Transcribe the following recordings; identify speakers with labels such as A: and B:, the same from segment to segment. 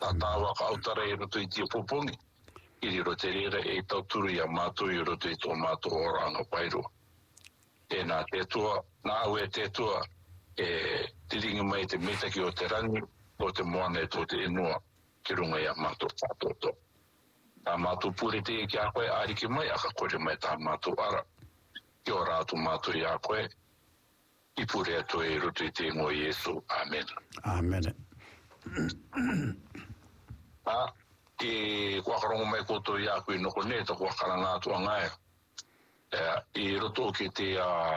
A: Tātāwa ka autara e roto I tia popongi. I rote rera e tauturu I a mātou I roto I tō mātou oranga pairua. E nā tētua, nā au e tētua, e tiringi mai te metaki o te rangi, o te moana e tō te inua, ki runga I a mātou whātoto. Tā mātou pure te ki a koe āriki mai, aka kore mai tā mātou ara. Ki o rātu mātou I a koe, I pure atu e roto I te ingoa Iesu. Amen.
B: Amen.
A: I wakarongo mai koto I a koe noko ne, ta wakaranga atu a ngai. I roto ki te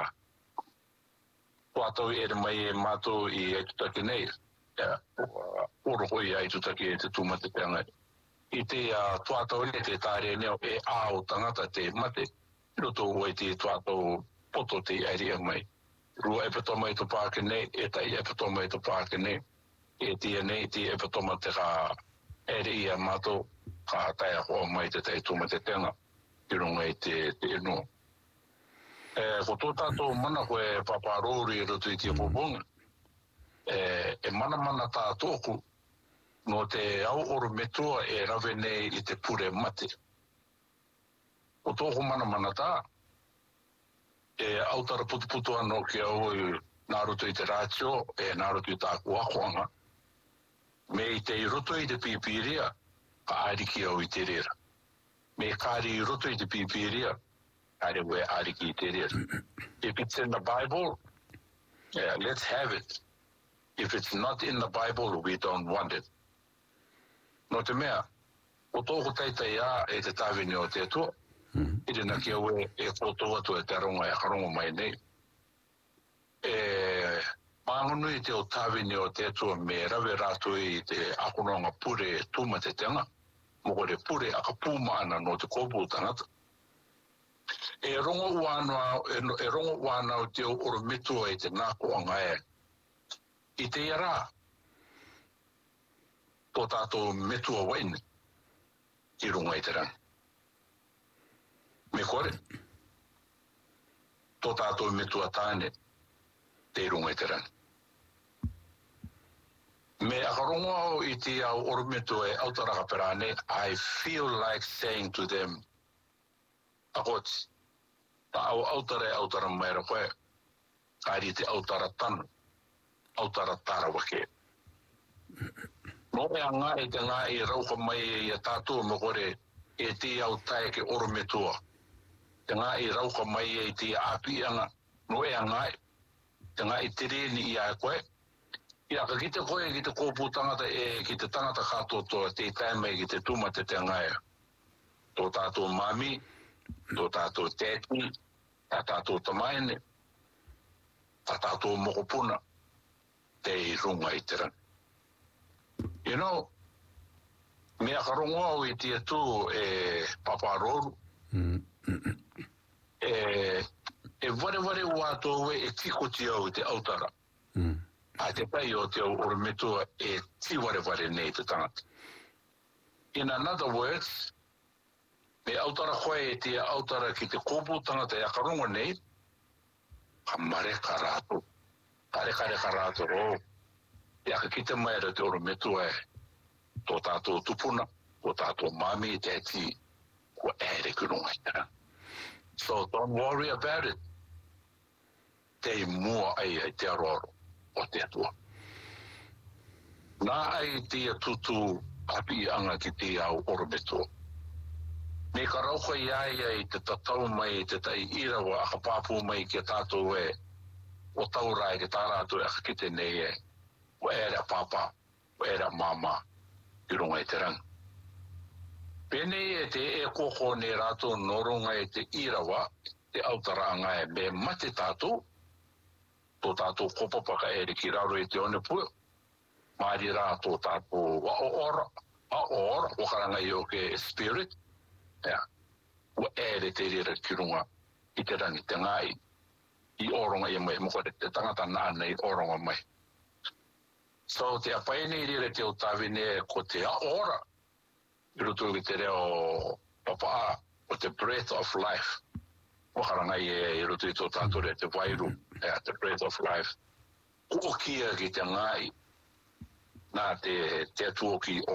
A: wātau ere mai e mātou I aitutaki nei. Oro hoi aitutaki e te tūmate peangai. I te tuatau ne te tāre neo e āo tangata te mate. I roto hoi te tuatau poto te airea mai. Rua epatoma I to pāke nei, e tai epatoma I to pāke nei. E tia nei, ti epatoma te ka ere I a mātou, ka taia hoa mai te tai tūmate peanga. Ki runga I te inua. Ko tō tātou mana koe paparori e roto I tia poponga. E mana tā tōku no te au oro metua e rawe nei I te pure mate. O tōku mana tā, e autara putu anō ki au nā roto I te rātio, e nā roto I tā kuakoanga. Me I te roto I te pipiria, ka āriki au I te rera. Me kāri I roto I te pipiria, kāre we āriki I te rera. If it's in the Bible, let's have it. If it's not in the Bible, we don't want it. No te mea, o tōku taitai a e te tāwini o te atua, I rina ki au e koto atu e te aronga e karongo mai nei. Pāngunu I te o tāwini o te atua me rawe rātu I te akononga pure tūma te tenga, moko re pure aka pūmaana no te kōpū tangata. E rongo uana o te oro mitua I te nāko anga e. I te iara, tō tātou metua waine, I runga I te rangi. Me kore, tō tātou metua tāne, te runga I te rangi. Me akarongo au I te au oro metua e autaraka perane, I feel like saying to them, akoti, ta au autara maera koe, kāri te autara tanu, autara tara wake. No e a ngā e te ngā I rauka mai I a tātua mo kore e te au tae ke oro metua. Te ngā I rauka mai e te api anga, no e a ngā e. Te ngā I tereni I a koe. Ia ka ki te koe ki te kōpū tangata e ki te tangata katotoa te tae mai ki te tuma te ngā e. Tō tātou mami, tō tātou tēti, tā tātou tamaene, tā tātou mokopuna, te runga I te rangi. You know, mea karongo au I te atu e paparoru. E ware wātou e tikoti au I te autara. A te pai o te oro metua e ti ware nei te tangata. In another words, me autara koe e te autara ki te kōpū tangata e a karongo nei, ka mare ka rātou. Kare ka rātou ro. E aka ki te maera te oro metua e tō tātou tupuna, tō tātou mami e tēti, ko ere kurunga I te rangi. So don't worry about it. Te mua ai te aroro o te atua. Nā ai te atutu api anga ki te au oro metua. Me ka rauka I ai te tatau mai te tai irawa aka pāpū mai ki a tātou e o taurai ke tā rātou e aka kite nei e o ere pāpā, o ere māmā I runga I te rangi. Pēnei e te e koko ne rātou no runga I te irawa, te autara anga e me mate tātou, tō tātou kopapaka ere ki raro I te one pua, maari rātou tātou a ora, wakaranga I o ke spirit, o ere te rira ki runga I te rangi te ngai, I oronga I mai, mokore te tangata nāna I oronga mai. So te apai nei rira te o tāwine ko te a ora, I roto ki te reo papa o te breath of life. Wakaranga I roto I tō tātou re te wairu, the breath of life. Kuokia ki te ngai, nā te atuoki o